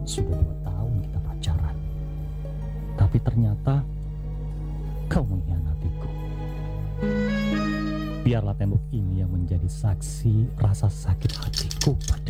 Sudah 2 tahun kita pacaran, tapi ternyata kau mengkhianatiku. Biarlah tembok ini yang menjadi saksi rasa sakit hatiku padamu.